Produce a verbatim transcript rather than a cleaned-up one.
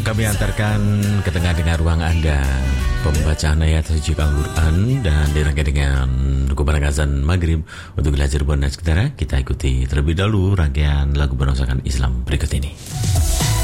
kami antarkan ke tengah dengan ruang Anda pembacaan ayat suci Al-Quran dan dirangkai dengan kumpulan azan maghrib untuk belajar bonus. Kita ikuti terlebih dahulu rangkaian lagu bernuansakan Islam berikut ini.